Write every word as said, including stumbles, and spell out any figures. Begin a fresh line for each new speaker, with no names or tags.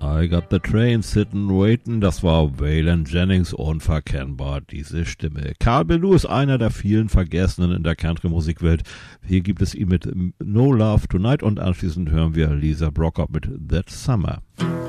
I got the train sitting waiting, das war Waylon Jennings, unverkennbar diese Stimme. Carl Bellew ist einer der vielen Vergessenen in der Country-Musikwelt. Hier gibt es ihn mit No Love Tonight und anschließend hören wir Lisa Brockhart mit That Summer.